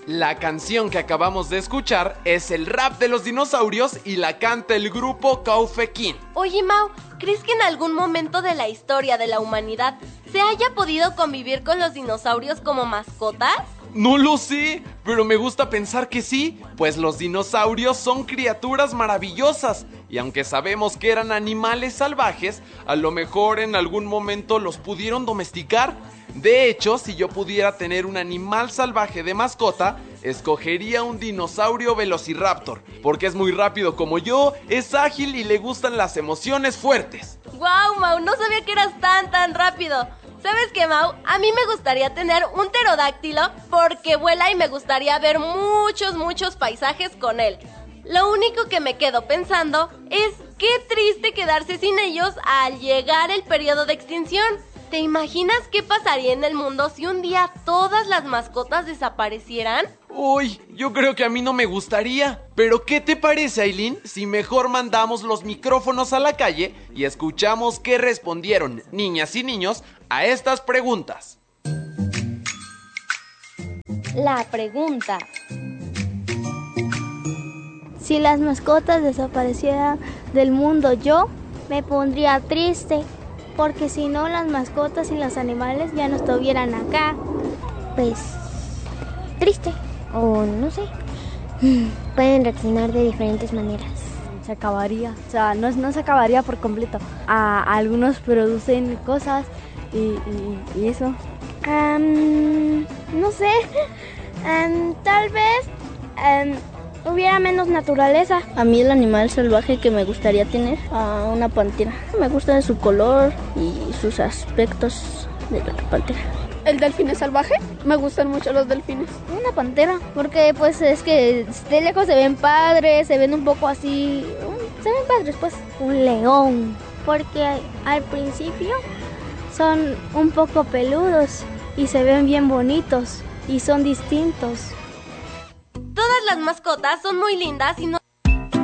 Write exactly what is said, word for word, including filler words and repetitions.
La canción que acabamos de escuchar es el rap de los dinosaurios y la canta el grupo Kaufekin. Oye, Mau, ¿crees que en algún momento de la historia de la humanidad se haya podido convivir con los dinosaurios como mascotas? No lo sé, pero me gusta pensar que sí, pues los dinosaurios son criaturas maravillosas y aunque sabemos que eran animales salvajes, a lo mejor en algún momento los pudieron domesticar. De hecho, si yo pudiera tener un animal salvaje de mascota, escogería un dinosaurio velociraptor, porque es muy rápido como yo, es ágil y le gustan las emociones fuertes. ¡Guau, Mau! No sabía que eras tan, tan rápido. ¿Sabes qué, Mau? A mí me gustaría tener un pterodáctilo porque vuela y me gustaría ver muchos, muchos paisajes con él. Lo único que me quedo pensando es qué triste quedarse sin ellos al llegar el periodo de extinción. ¿Te imaginas qué pasaría en el mundo si un día todas las mascotas desaparecieran? Uy, yo creo que a mí no me gustaría. Pero ¿qué te parece, Aileen, si mejor mandamos los micrófonos a la calle y escuchamos qué respondieron niñas y niños a estas preguntas? La pregunta: si las mascotas desaparecieran del mundo, yo me pondría triste, porque si no, las mascotas y los animales ya no estuvieran acá. Pues triste, o no sé, pueden reaccionar de diferentes maneras. Se acabaría, o sea, no, no se acabaría por completo. A, algunos producen cosas y, y, y eso. Um, no sé, um, tal vez um, hubiera menos naturaleza. A mí el animal salvaje que me gustaría tener, a una pantera. Me gusta su color y sus aspectos de la pantera. ¿El delfín es salvaje? Me gustan mucho los delfines. Una pantera, porque pues es que de lejos se ven padres, se ven un poco así, se ven padres pues. Un león, porque al principio son un poco peludos y se ven bien bonitos y son distintos. Todas las mascotas son muy lindas y no